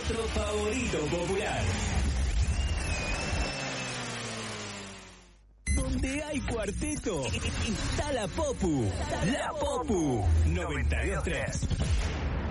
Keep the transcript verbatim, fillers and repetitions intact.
otro favorito popular. Donde hay cuarteto, está la Popu. La Popu noventa y dos tres.